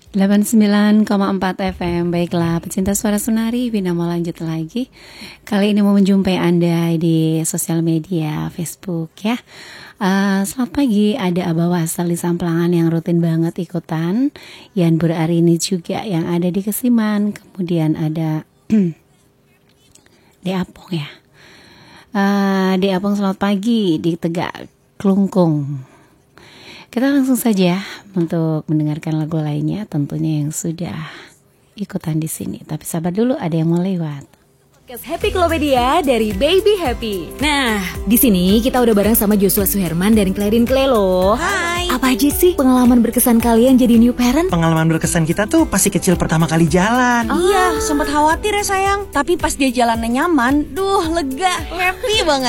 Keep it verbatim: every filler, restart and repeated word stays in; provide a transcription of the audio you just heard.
delapan puluh sembilan koma empat F M. Baiklah, pecinta suara Sunari, Bina mau lanjut lagi. Kali ini mau menjumpai Anda di sosial media Facebook ya. Uh, selamat pagi, ada Abah Wasal di Samplangan yang rutin banget ikutan. Yan Bur Arini juga yang ada di Kesiman. Kemudian ada De Apong ya. Uh, De Apong selamat pagi di Tegak Klungkung. Kita langsung saja untuk mendengarkan lagu lainnya, tentunya yang sudah ikutan di sini. Tapi sabar dulu, ada yang mau lewat. Podcast Happy Klopedia dari Baby Happy. Nah, di sini kita udah bareng sama Joshua Suherman dari Clarin Clay loh. Hai. Apa aja sih pengalaman berkesan kalian jadi new parent? Pengalaman berkesan kita tuh pasti kecil pertama kali jalan. Oh. Iya, sempat khawatir ya sayang. Tapi pas dia jalannya nyaman, duh lega, happy banget.